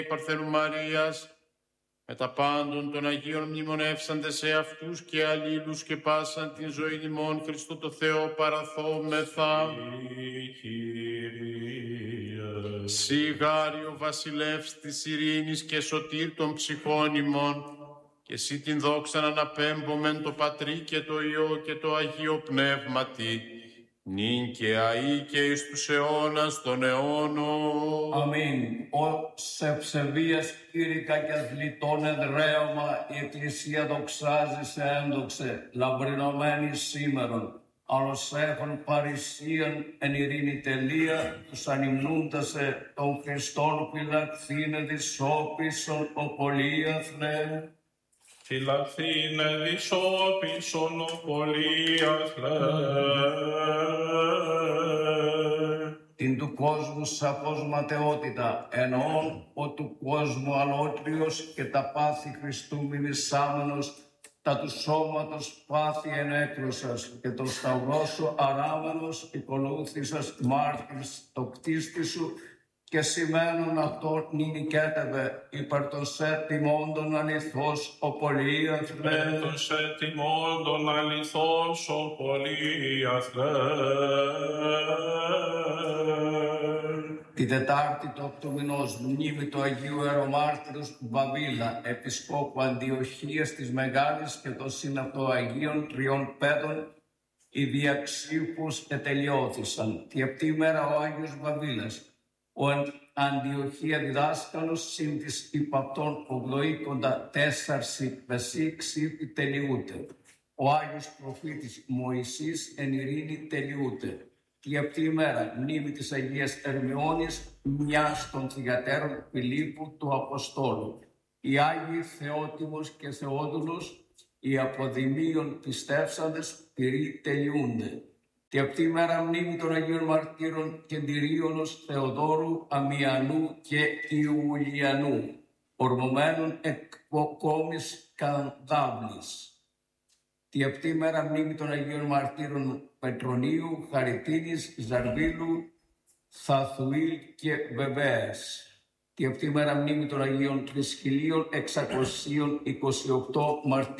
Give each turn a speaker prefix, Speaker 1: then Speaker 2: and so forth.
Speaker 1: Παρθένου Μαρίας, με τα πάντων των Αγίων μνημονεύσαντε σε αυτούς και αλλήλους και πάσαν την ζωή ημών Χριστό το Θεό παραθόμεθα. Σιγάριο βασιλεύς της ειρήνης και σωτήρ των ψυχών ημών, και εσύ την δόξαν αναπέμπομεν το Πατρί και το Υιό και το Αγίο Πνεύματι, νυν και αεί και εις τους αιώνας των αιώνων.
Speaker 2: Αμήν. Ως ευσεβίας Κύρικα και αθλητών εδραίωμα, η Εκκλησία δοξάζει σε ένδοξε, λαμπρινωμένη σήμερον. Άλλος έχων παρησίαν εν ειρήνη τελεία, τους ανυμνούντασε των Χριστών φυλαχθήνε δυσόπισον ο πολύαθλε.
Speaker 3: Φυλαχθήνε δυσόπισον ο πολύαθλε.
Speaker 2: Την του κόσμου σαφώς ματαιότητα, εννοών ο του κόσμου αλότριος και τα πάθη Χριστού μιμισάμενος, τα του σώματος πάθη ενέκρωσας και το σταυρό σου αράμενος οικολούθησας μάρτυρς το κτίστη σου και σημαίνουν αυτό νικέτευε υπέρ των σε τιμώντων αληθώς ο πολύαθλε.
Speaker 3: Υπέρ των σε τιμώντων αληθώς ο πολύαθλε.
Speaker 2: Τη Τετάρτη του οκτώ μηνός μνήμη του Αγίου Ιερομάρτυρος Βαβίλα, Επισκόπου Αντιοχίας της Μεγάλης και των συναυτό Αγίων τριών παιδών, οι διαξήφους ετελειώθησαν. Τη επτή ημέρα ο Άγιος Βαβίλας, ο Αντιοχία διδάσκαλος, συν της υπαυτών 84 βεσίξι τελειούται. Ο Άγιος Προφήτης Μωυσής εν ειρήνη τελειούται. Τη επτή ημέρα μνήμη της Αγίας Ερμιώνης, μιας των θυγατέρων Φιλίππου του Αποστόλου. Οι Άγιοι Θεότιμος και Θεόδουλος, οι αποδημίων πιστεύσαντες πυροί τελειούνται. Τη επτή ημέρα μνήμη των Αγίων Μαρτύρων Κεντηρίωνος Θεοδόρου, Αμιανού και Ιουλιανού, ορμωμένων εκ κόμης Κανδάβλης. Τη επτή ημέρα μνήμη των Αγίων Μαρτύρων Πετρονίου, Χαριτίνης, Ζαρβίλου, Θαθουήλ και Βεβαίας. Τη επτή ημέρα μνήμη των Αγίων Τρισκυλίων 628 Μαρτύρων.